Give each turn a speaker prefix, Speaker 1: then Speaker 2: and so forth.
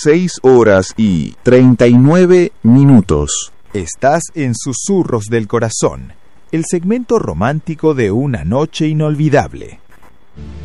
Speaker 1: 6:39.
Speaker 2: Estás en Susurros del Corazón, el segmento romántico de una noche inolvidable.